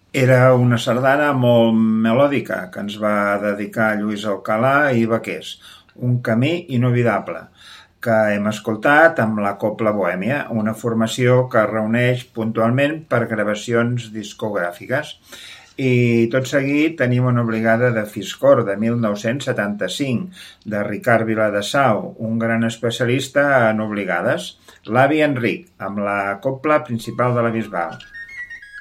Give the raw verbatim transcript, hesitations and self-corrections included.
Era una sardana molt melòdica que ens va dedicar Lluís Alcalà i Baqués, un camí inoblidable, que hem escoltat amb la Cobla Bohèmia, una formació que es reuneix puntualment per gravacions discogràfiques. I tot seguit tenim una obligada de Fiscor de mil nou-cents setanta-cinc, de Ricard Viladesau, un gran especialista en obligades, l'avi Enric, amb la cobla principal de la Bisbal.